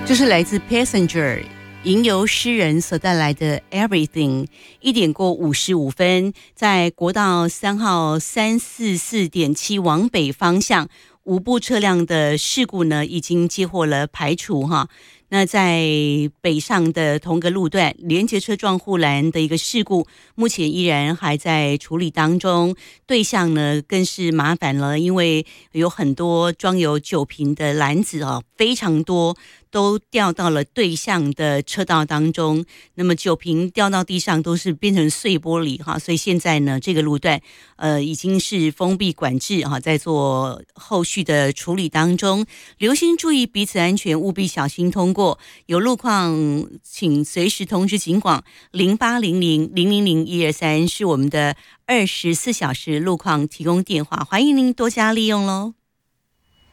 这是来自 Passenger 吟游诗人所带来的 Everything。 1点过55分，在国道3号344.7往北方向5部车辆的事故呢已经接获了排除哈。那在北上的同个路段连接车撞护栏的一个事故，目前依然还在处理当中。对向呢更是麻烦了，因为有很多装有酒瓶的篮子非常多，都掉到了对向的车道当中。那么酒瓶掉到地上都是变成碎玻璃哈，所以现在呢这个路段已经是封闭管制哈，在做后续的处理当中。留心注意彼此安全，务必小心通过。有路况请随时通知警广0800000123，是我们的24小时路况提供电话，欢迎您多加利用咯。